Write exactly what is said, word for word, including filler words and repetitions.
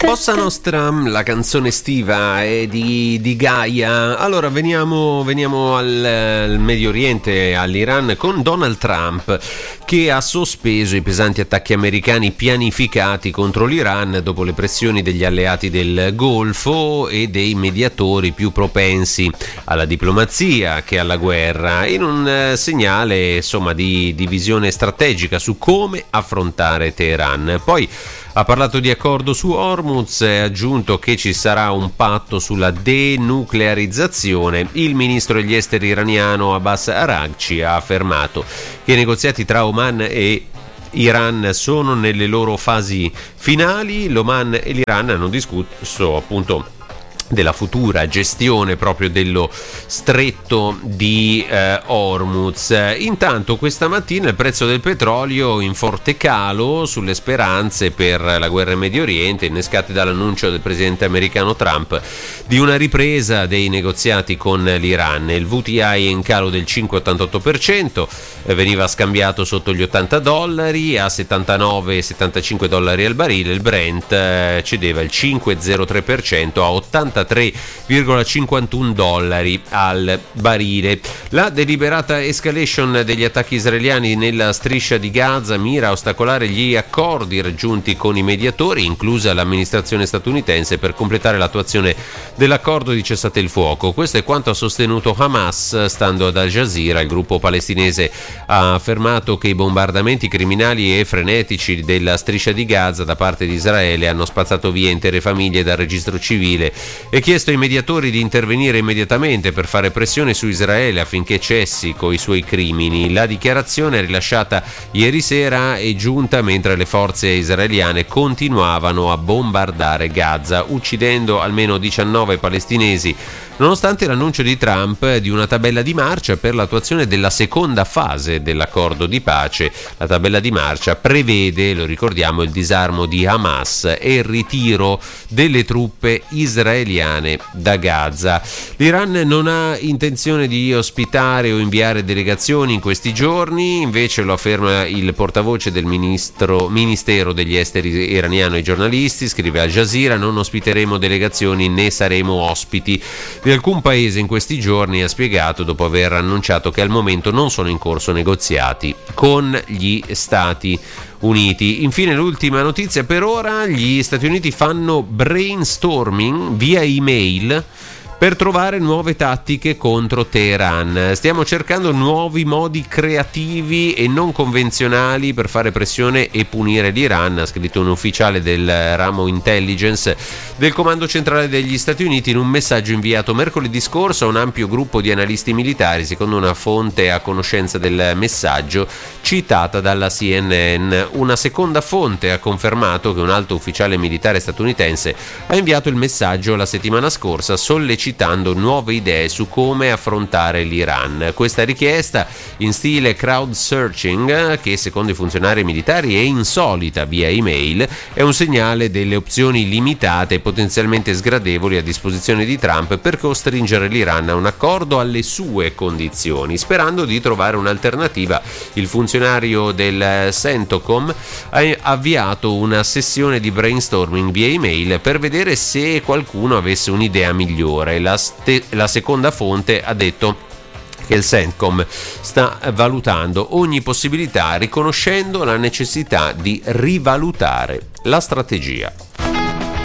Bossa Nostra, la canzone estiva è di, di Gaia. Allora veniamo, veniamo al, al Medio Oriente, all'Iran, con Donald Trump che ha sospeso i pesanti attacchi americani pianificati contro l'Iran dopo le pressioni degli alleati del Golfo e dei mediatori più propensi alla diplomazia che alla guerra, in un eh, segnale insomma di, di visione strategica su come affrontare Teheran. Poi ha parlato di accordo su Hormuz e ha aggiunto che ci sarà un patto sulla denuclearizzazione. Il ministro degli esteri iraniano Abbas Araghchi ha affermato che i negoziati tra Oman e Iran sono nelle loro fasi finali. L'Oman e l'Iran hanno discusso appunto della futura gestione proprio dello stretto di eh, Hormuz. Intanto questa mattina il prezzo del petrolio in forte calo sulle speranze per la guerra in Medio Oriente innescate dall'annuncio del presidente americano Trump di una ripresa dei negoziati con l'Iran. Il V T I è in calo del cinque virgola ottantotto per cento, eh, veniva scambiato sotto gli ottanta dollari, a settantanove virgola settantacinque dollari al barile. Il Brent eh, cedeva il cinque virgola zero tre per cento a ottantatré virgola cinquantuno dollari al barile. La deliberata escalation degli attacchi israeliani nella striscia di Gaza mira a ostacolare gli accordi raggiunti con i mediatori, inclusa l'amministrazione statunitense, per completare l'attuazione dell'accordo di cessate il fuoco. Questo è quanto ha sostenuto Hamas. Stando ad Al Jazeera, il gruppo palestinese ha affermato che i bombardamenti criminali e frenetici della striscia di Gaza da parte di Israele hanno spazzato via intere famiglie dal registro civile e chiesto ai mediatori di intervenire immediatamente per fare pressione su Israele affinché cessi coi suoi crimini. La dichiarazione rilasciata ieri sera è giunta mentre le forze israeliane continuavano a bombardare Gaza, uccidendo almeno diciannove palestinesi, nonostante l'annuncio di Trump di una tabella di marcia per l'attuazione della seconda fase dell'accordo di pace. La tabella di marcia prevede, lo ricordiamo, il disarmo di Hamas e il ritiro delle truppe israeliane da Gaza. L'Iran non ha intenzione di ospitare o inviare delegazioni in questi giorni, invece lo afferma il portavoce del ministro, Ministero degli Esteri iraniano ai giornalisti. Scrive Al Jazeera: non ospiteremo delegazioni né saremo ospiti di alcun paese in questi giorni, ha spiegato, dopo aver annunciato che al momento non sono in corso negoziati con gli Stati Uniti. Infine l'ultima notizia per ora: gli Stati Uniti fanno brainstorming via email per trovare nuove tattiche contro Teheran. Stiamo cercando nuovi modi creativi e non convenzionali per fare pressione e punire l'Iran, ha scritto un ufficiale del ramo intelligence del Comando Centrale degli Stati Uniti in un messaggio inviato mercoledì scorso a un ampio gruppo di analisti militari, secondo una fonte a conoscenza del messaggio citata dalla C N N. Una seconda fonte ha confermato che un alto ufficiale militare statunitense ha inviato il messaggio la settimana scorsa sollecitando citando nuove idee su come affrontare l'Iran. Questa richiesta, in stile crowdsourcing, che secondo i funzionari militari è insolita via email, è un segnale delle opzioni limitate e potenzialmente sgradevoli a disposizione di Trump per costringere l'Iran a un accordo alle sue condizioni. Sperando di trovare un'alternativa, il funzionario del CENTCOM ha avviato una sessione di brainstorming via email per vedere se qualcuno avesse un'idea migliore. La, ste- la seconda fonte ha detto che il CENTCOM sta valutando ogni possibilità, riconoscendo la necessità di rivalutare la strategia.